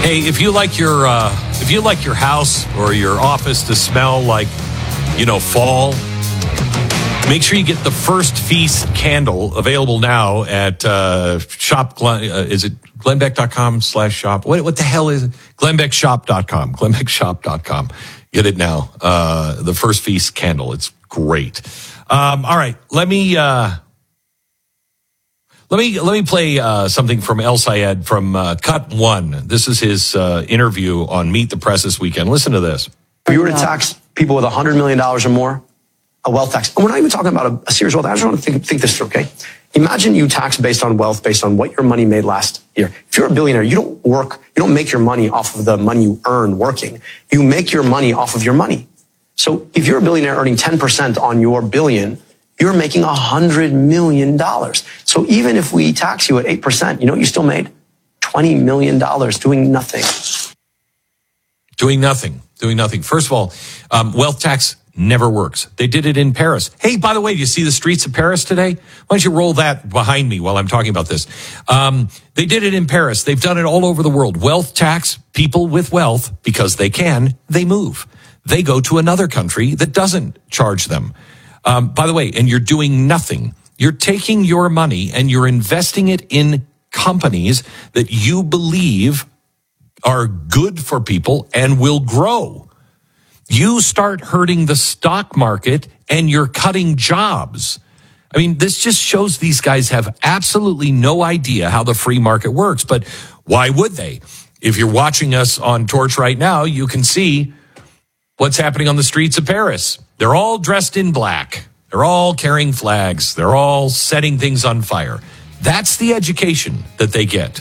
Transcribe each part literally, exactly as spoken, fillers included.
Hey, if you like your uh, if you like your house or your office to smell like, you know, fall, make sure you get the First Feast candle, available now at uh, shop. Glen, uh, is it glenbeck.com slash shop? What what the hell is it? glenbeckshop dot com. glenbeckshop dot com. Get it now. Uh, the First Feast candle. It's great. Um, all right, let me. Uh, Let me let me play uh, something from El Sayed from uh, Cut One. This is his uh, interview on Meet the Press this weekend. Listen to this. If you were to tax people with one hundred million dollars or more, a wealth tax, and we're not even talking about a, a serious wealth tax. I just want to think, think this through, okay? Imagine you tax based on wealth, based on what your money made last year. If you're a billionaire, you don't work, you don't make your money off of the money you earn working. You make your money off of your money. So if you're a billionaire earning ten percent on your billion, you're making one hundred million dollars. So even if we tax you at eight percent, you know what you still made? twenty million dollars doing nothing. Doing nothing. Doing nothing. First of all, um, wealth tax never works. They did it in Paris. Hey, by the way, do you see the streets of Paris today? Why don't you roll that behind me while I'm talking about this? Um, they did it in Paris. They've done it all over the world. Wealth tax, people with wealth, because they can, they move. They go to another country that doesn't charge them. Um, by the way, and you're doing nothing. You're taking your money and you're investing it in companies that you believe are good for people and will grow. You start hurting the stock market and you're cutting jobs. I mean, this just shows these guys have absolutely no idea how the free market works. But why would they? If you're watching us on Torch right now, you can see what's happening on the streets of Paris. They're all dressed in black. They're all carrying flags. They're all setting things on fire. That's the education that they get.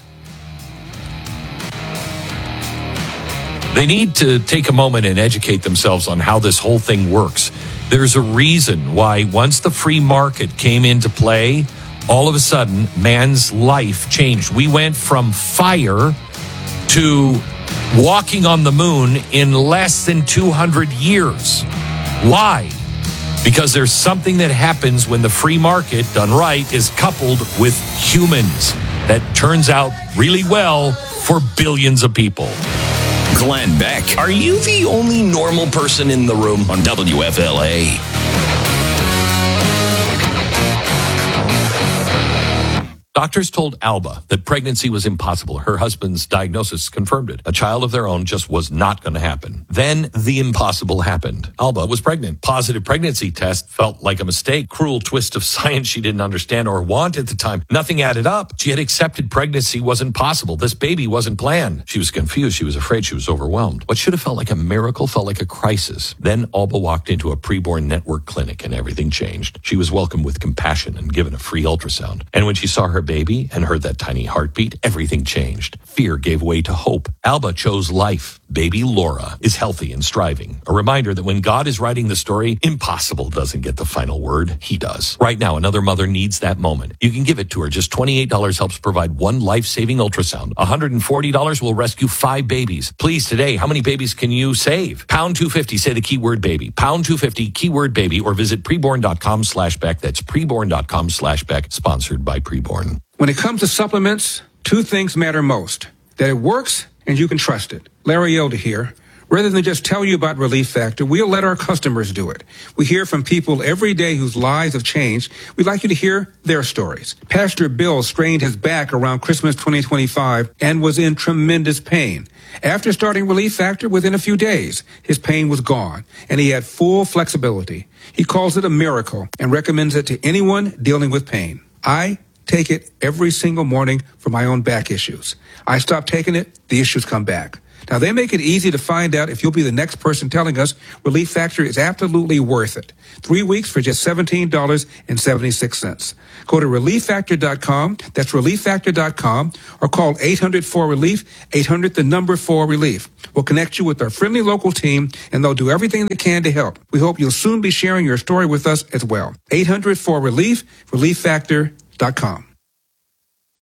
They need to take a moment and educate themselves on how this whole thing works. There's a reason why once the free market came into play, all of a sudden, man's life changed. We went from fire to walking on the moon in less than two hundred years. Why? Because there's something that happens when the free market, done right, is coupled with humans that turns out really well for billions of people. Glenn Beck, are you the only normal person in the room on W F L A? Doctors told Alba that pregnancy was impossible. Her husband's diagnosis confirmed it. A child of their own just was not going to happen. Then the impossible happened. Alba was pregnant. Positive pregnancy test felt like a mistake. Cruel twist of science she didn't understand or want at the time. Nothing added up. She had accepted pregnancy wasn't possible. This baby wasn't planned. She was confused. She was afraid. She was overwhelmed. What should have felt like a miracle felt like a crisis. Then Alba walked into a preborn network clinic and everything changed. She was welcomed with compassion and given a free ultrasound. And when she saw her baby and heard that tiny heartbeat, everything changed. Fear gave way to hope. Alba chose life. Baby Laura is healthy and striving. A reminder that when God is writing the story, impossible doesn't get the final word. He does. Right now, another mother needs that moment. You can give it to her. Just twenty-eight dollars helps provide one life-saving ultrasound. one hundred forty dollars will rescue five babies. Please, today, how many babies can you save? Pound two fifty, say the keyword baby. Pound two fifty, keyword baby, or visit preborn.com slash Beck. That's preborn.com slash Beck, sponsored by Preborn. When it comes to supplements, two things matter most. That it works and you can trust it. Larry Elder here. Rather than just tell you about Relief Factor, we'll let our customers do it. We hear from people every day whose lives have changed. We'd like you to hear their stories. Pastor Bill strained his back around Christmas twenty twenty-five and was in tremendous pain. After starting Relief Factor, within a few days, his pain was gone, and he had full flexibility. He calls it a miracle and recommends it to anyone dealing with pain. I take it every single morning for my own back issues. I stop taking it, the issues come back. Now, they make it easy to find out if you'll be the next person telling us Relief Factor is absolutely worth it. Three weeks for just seventeen dollars and seventy-six cents. Go to relief factor dot com, that's relief factor dot com, or call eight hundred four relief, eight hundred the number four relief. We'll connect you with our friendly local team, and they'll do everything they can to help. We hope you'll soon be sharing your story with us as well. eight hundred four relief, relief factor dot com.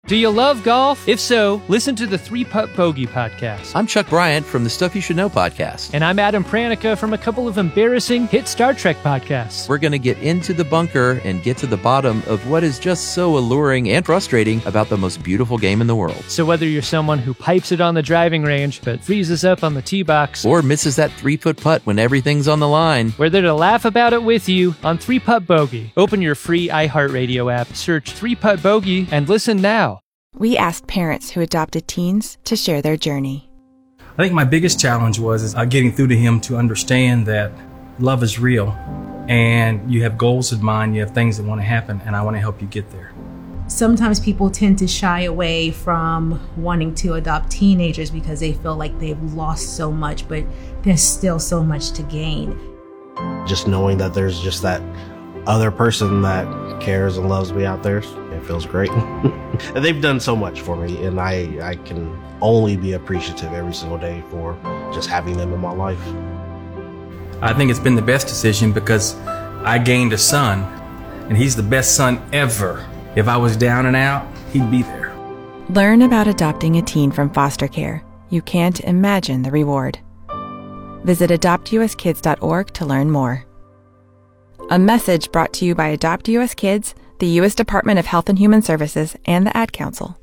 Do you love golf? If so, listen to the Three Putt Bogey podcast. I'm Chuck Bryant from the Stuff You Should Know podcast. And I'm Adam Pranica from a couple of embarrassing hit Star Trek podcasts. We're going to get into the bunker and get to the bottom of what is just so alluring and frustrating about the most beautiful game in the world. So whether you're someone who pipes it on the driving range but freezes up on the tee box, or misses that three-foot putt when everything's on the line, we're there to laugh about it with you on Three Putt Bogey. Open your free iHeartRadio app, search Three Putt Bogey, and listen now. We asked parents who adopted teens to share their journey. I think my biggest challenge was is, uh, getting through to him to understand that love is real and you have goals in mind, you have things that want to happen, and I want to help you get there. Sometimes people tend to shy away from wanting to adopt teenagers because they feel like they've lost so much, but there's still so much to gain. Just knowing that there's just that other person that cares and loves me out there, it feels great. And they've done so much for me, and I, I can only be appreciative every single day for just having them in my life. I think it's been the best decision because I gained a son, and he's the best son ever. If I was down and out, he'd be there. Learn about adopting a teen from foster care. You can't imagine the reward. Visit adopt u s kids dot org to learn more. A message brought to you by Adopt U S Kids, the U S Department of Health and Human Services, and the Ad Council.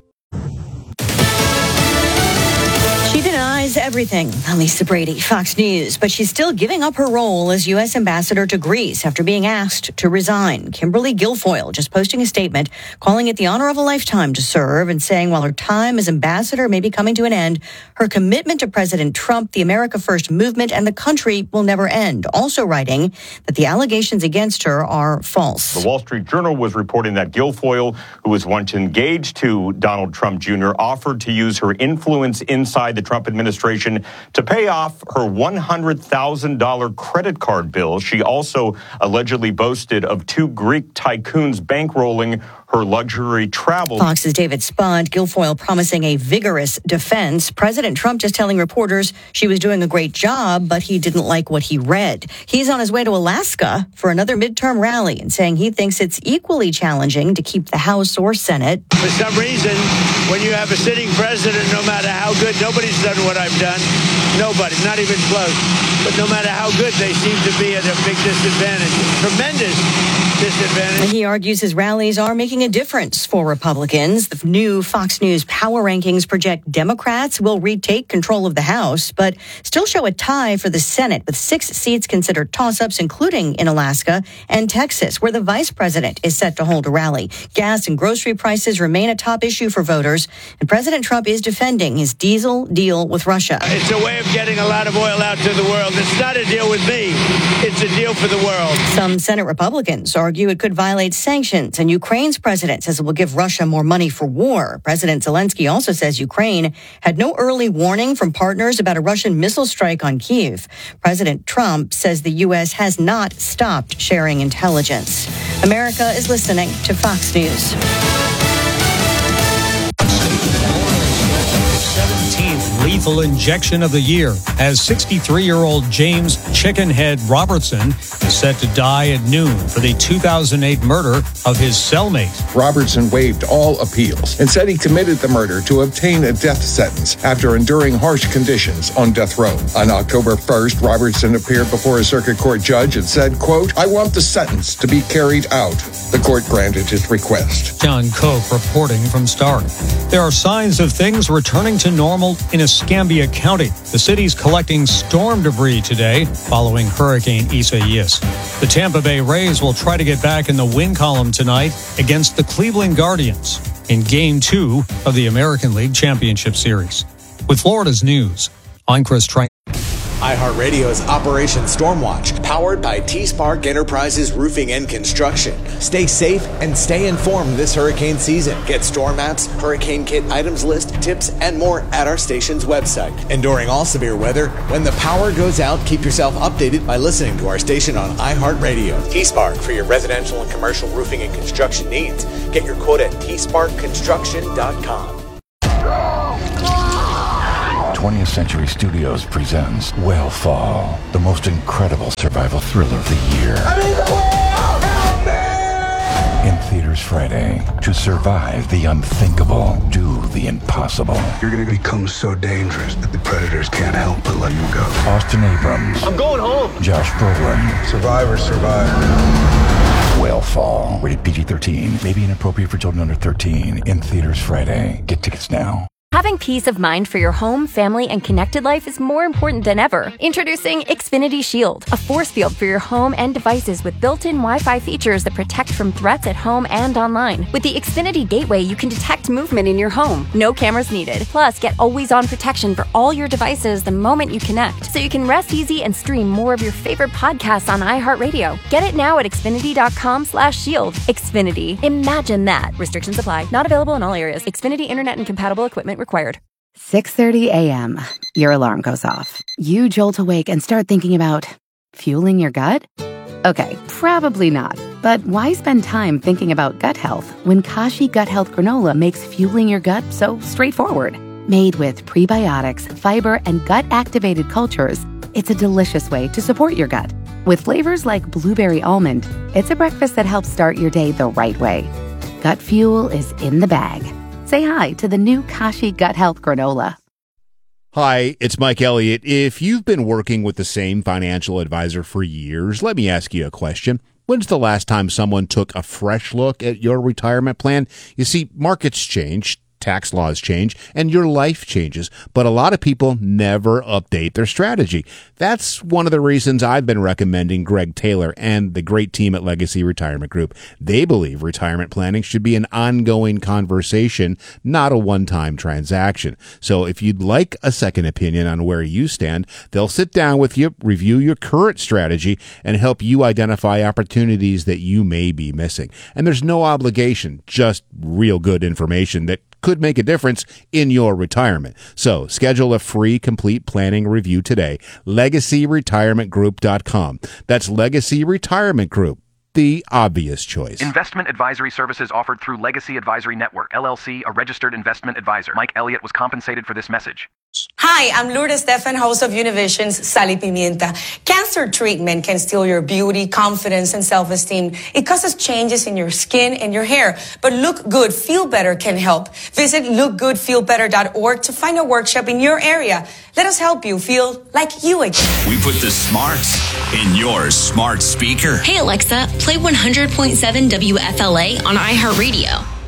She denies everything, Lisa Brady, Fox News, but she's still giving up her role as U S ambassador to Greece after being asked to resign. Kimberly Guilfoyle just posting a statement calling it the honor of a lifetime to serve and saying while her time as ambassador may be coming to an end, her commitment to President Trump, the America First movement, and the country will never end. Also writing that the allegations against her are false. The Wall Street Journal was reporting that Guilfoyle, who was once engaged to Donald Trump Junior, offered to use her influence inside the Trump administration to pay off her one hundred thousand dollars credit card bill. She also allegedly boasted of two Greek tycoons bankrolling her luxury travel. Fox's David Spud, Guilfoyle promising a vigorous defense. President Trump just telling reporters she was doing a great job, but he didn't like what he read. He's on his way to Alaska for another midterm rally and saying he thinks it's equally challenging to keep the House or Senate. For some reason, when you have a sitting president, no matter how good, nobody's done what I've done. Nobody, not even close. But no matter how good, they seem to be at a big disadvantage. Tremendous disadvantage. He argues his rallies are making a difference for Republicans. The new Fox News power rankings project Democrats will retake control of the House, but still show a tie for the Senate, with six seats considered toss-ups, including in Alaska and Texas, where the vice president is set to hold a rally. Gas and grocery prices remain a top issue for voters, and President Trump is defending his diesel deal with Russia. It's a way of getting a lot of oil out to the world. It's not a deal with me. It's a deal for the world. Some Senate Republicans argue it could violate sanctions, and Ukraine's president says it will give Russia more money for war. President Zelensky also says Ukraine had no early warning from partners about a Russian missile strike on Kyiv. President Trump says the U S has not stopped sharing intelligence. America is listening to Fox News. seventeenth lethal injection of the year as sixty-three-year-old James Chickenhead Robertson is set to die at noon for the two thousand eight murder of his cellmate. Robertson waived all appeals and said he committed the murder to obtain a death sentence after enduring harsh conditions on death row. On October first, Robertson appeared before a circuit court judge and said, quote, "I want the sentence to be carried out." The court granted his request. John Koch reporting from Stark. There are signs of things returning to normal in Escambia County. The city's collecting storm debris today following Hurricane Isaias. The Tampa Bay Rays will try to get back in the win column tonight against the Cleveland Guardians in Game two of the American League Championship Series. With Florida's news, I'm Chris Train. iHeartRadio is Operation Stormwatch, powered by T-Spark Enterprises Roofing and Construction. Stay safe and stay informed this hurricane season. Get storm maps, hurricane kit items list, tips, and more at our station's website. And during all severe weather, when the power goes out, keep yourself updated by listening to our station on iHeartRadio. T-Spark for your residential and commercial roofing and construction needs. Get your quote at T Spark Construction dot com. twentieth Century Studios presents Whale Fall, the most incredible survival thriller of the year. In theaters Friday. To survive the unthinkable, do the impossible. You're going to become so dangerous that the predators can't help but let you go. Austin Abrams. I'm going home. Josh Brolin. Survivor, survivor. Whale Fall. Rated P G thirteen. May be inappropriate for children under thirteen. In theaters Friday. Get tickets now. Having peace of mind for your home, family, and connected life is more important than ever. Introducing Xfinity Shield, a force field for your home and devices with built-in Wi-Fi features that protect from threats at home and online. With the Xfinity Gateway, you can detect movement in your home. No cameras needed. Plus, get always-on protection for all your devices the moment you connect, so you can rest easy and stream more of your favorite podcasts on iHeartRadio. Get it now at Xfinity.com slash shield. Xfinity. Imagine that. Restrictions apply. Not available in all areas. Xfinity Internet and compatible equipment required. six thirty a.m. Your alarm goes off. You jolt awake and start thinking about fueling your gut? Okay, probably not. But why spend time thinking about gut health when Kashi Gut Health Granola makes fueling your gut so straightforward? Made with prebiotics, fiber, and gut-activated cultures, it's a delicious way to support your gut. With flavors like blueberry almond, it's a breakfast that helps start your day the right way. Gut fuel is in the bag. Say hi to the new Kashi Gut Health Granola. Hi, it's Mike Elliott. If you've been working with the same financial advisor for years, let me ask you a question. When's the last time someone took a fresh look at your retirement plan? You see, markets change, tax laws change, and your life changes, but a lot of people never update their strategy. That's one of the reasons I've been recommending Greg Taylor and the great team at Legacy Retirement Group. They believe retirement planning should be an ongoing conversation, not a one-time transaction. So if you'd like a second opinion on where you stand, they'll sit down with you, review your current strategy, and help you identify opportunities that you may be missing. And there's no obligation, just real good information that could make a difference in your retirement. So schedule a free complete planning review today. legacy retirement group dot com. That's Legacy Retirement Group, the obvious choice. Investment advisory services offered through Legacy Advisory Network, L L C, a registered investment advisor. Mike Elliott was compensated for this message. Hi, I'm Lourdes Stefan, host of Univision's Sal y Pimienta. Cancer treatment can steal your beauty, confidence, and self-esteem. It causes changes in your skin and your hair. But Look Good, Feel Better can help. Visit look good feel better dot org to find a workshop in your area. Let us help you feel like you again. We put the smarts in your smart speaker. Hey, Alexa, play one hundred point seven W F L A on iHeartRadio.